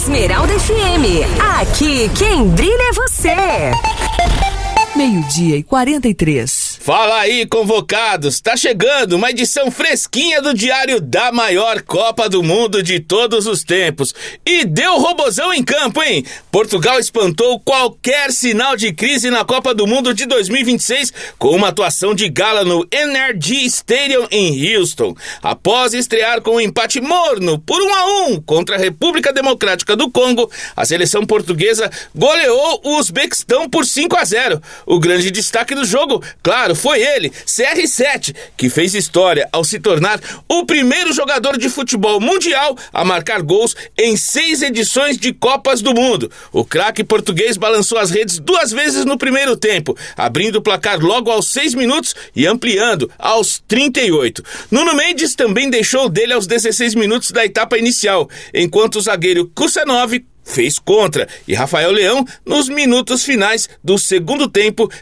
Esmeralda FM. Aqui quem brilha é você. 12:43. Fala aí, convocados! Tá chegando uma edição fresquinha do Diário da maior Copa do Mundo de todos os tempos. E deu robozão em campo, hein? Portugal espantou qualquer sinal de crise na Copa do Mundo de 2026 com uma atuação de gala no NRG Stadium em Houston. Após estrear com um empate morno por 1-1 contra a República Democrática do Congo, a seleção portuguesa goleou o Uzbequistão por 5-0. O grande destaque do jogo, claro, foi ele, CR7, que fez história ao se tornar o primeiro jogador de futebol mundial a marcar gols em 6 edições de Copas do Mundo. O craque português balançou as redes 2 vezes no primeiro tempo, abrindo o placar logo aos 6 minutos e ampliando aos 38. Nuno Mendes também deixou dele aos 16 minutos da etapa inicial, enquanto o zagueiro Kusanov fez contra, e Rafael Leão, nos minutos finais do segundo tempo,